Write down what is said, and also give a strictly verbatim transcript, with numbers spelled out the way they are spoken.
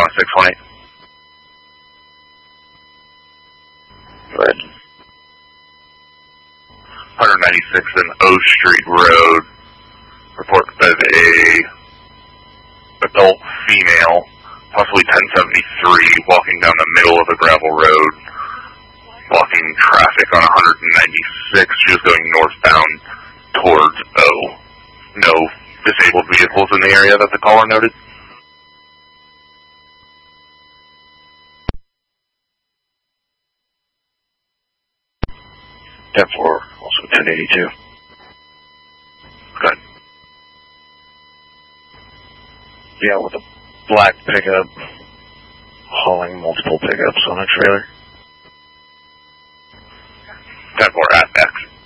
six one eight. Go ahead. one ninety-six and O Street Road. Report that a adult female, possibly ten seventy-three, walking down the middle of a gravel road, blocking traffic on one ninety-six. She was going northbound towards O. No disabled vehicles in the area that the caller noted. ten four, also ten eighty-two. Good. Yeah, with a black pickup hauling multiple pickups on a trailer. ten four at X.